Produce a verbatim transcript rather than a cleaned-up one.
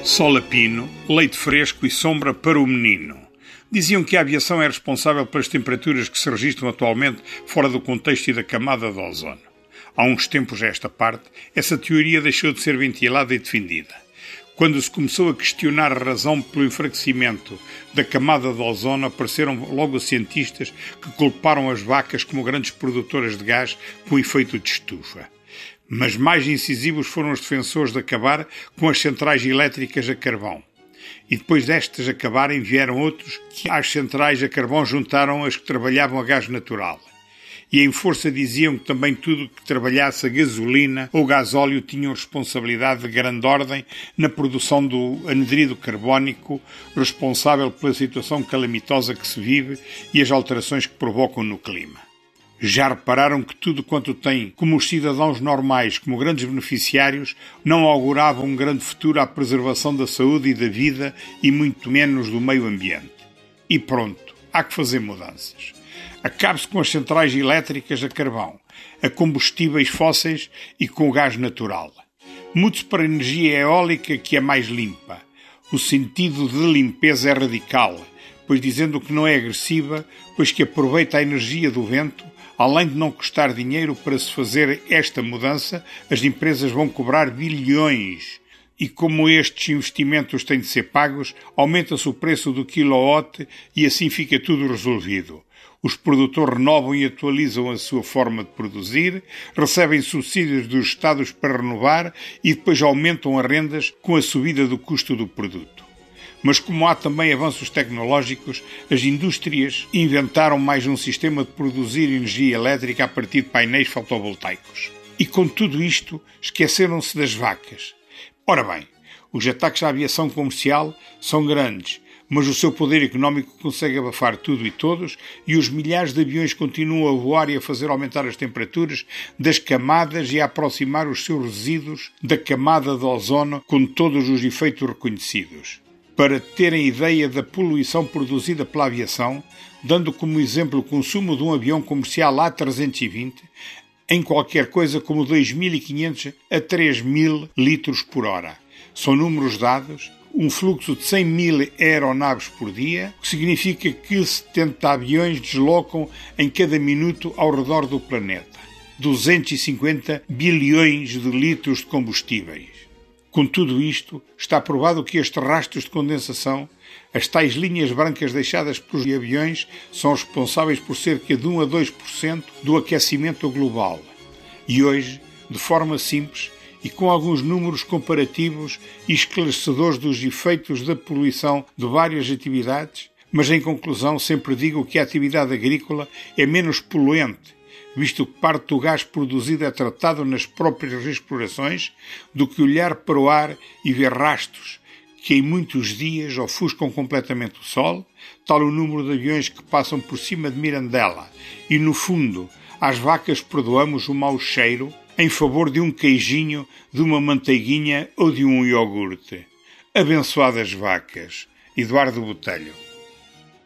Sol a pino, leite fresco e sombra para o menino. Diziam que a aviação é responsável pelas temperaturas que se registram atualmente fora do contexto e da camada de ozono. Há uns tempos a esta parte, essa teoria deixou de ser ventilada e defendida. Quando se começou a questionar a razão pelo enfraquecimento da camada de ozono, apareceram logo cientistas que culparam as vacas como grandes produtoras de gás com efeito de estufa. Mas mais incisivos foram os defensores de acabar com as centrais elétricas a carvão. E depois destas acabarem, vieram outros que às centrais a carvão juntaram as que trabalhavam a gás natural. E em força diziam que também tudo que trabalhasse a gasolina ou gasóleo tinham responsabilidade de grande ordem na produção do anidrido carbónico, responsável pela situação calamitosa que se vive e as alterações que provocam no clima. Já repararam que tudo quanto tem como os cidadãos normais, como grandes beneficiários, não augurava um grande futuro à preservação da saúde e da vida e muito menos do meio ambiente. E pronto, há que fazer mudanças. Acabe-se com as centrais elétricas a carvão, a combustíveis fósseis e com o gás natural. Mude-se para a energia eólica, que é mais limpa. O sentido de limpeza é radical, pois dizendo que não é agressiva, pois que aproveita a energia do vento. Além de não custar dinheiro para se fazer esta mudança, as empresas vão cobrar bilhões. E como estes investimentos têm de ser pagos, aumenta-se o preço do quilowatt e assim fica tudo resolvido. Os produtores renovam e atualizam a sua forma de produzir, recebem subsídios dos Estados para renovar e depois aumentam as rendas com a subida do custo do produto. Mas como há também avanços tecnológicos, as indústrias inventaram mais um sistema de produzir energia elétrica a partir de painéis fotovoltaicos. E com tudo isto, esqueceram-se das vacas. Ora bem, os ataques à aviação comercial são grandes, mas o seu poder económico consegue abafar tudo e todos e os milhares de aviões continuam a voar e a fazer aumentar as temperaturas das camadas e a aproximar os seus resíduos da camada de ozono com todos os efeitos reconhecidos. Para terem ideia da poluição produzida pela aviação, dando como exemplo o consumo de um avião comercial A trezentos e vinte, em qualquer coisa como dois mil e quinhentos a três mil litros por hora. São números dados, um fluxo de cem mil aeronaves por dia, o que significa que setenta aviões deslocam em cada minuto ao redor do planeta. duzentos e cinquenta bilhões de litros de combustíveis. Com tudo isto, está provado que estes rastros de condensação, as tais linhas brancas deixadas pelos aviões, são responsáveis por cerca de um a dois por cento do aquecimento global. E hoje, de forma simples e com alguns números comparativos e esclarecedores dos efeitos da poluição de várias atividades, mas em conclusão sempre digo que a atividade agrícola é menos poluente, visto que parte do gás produzido é tratado nas próprias explorações, do que olhar para o ar e ver rastros que em muitos dias ofuscam completamente o sol, tal o número de aviões que passam por cima de Mirandela, e no fundo às vacas perdoamos o mau cheiro em favor de um queijinho, de uma manteiguinha ou de um iogurte. Abençoadas vacas. Eduardo Botelho.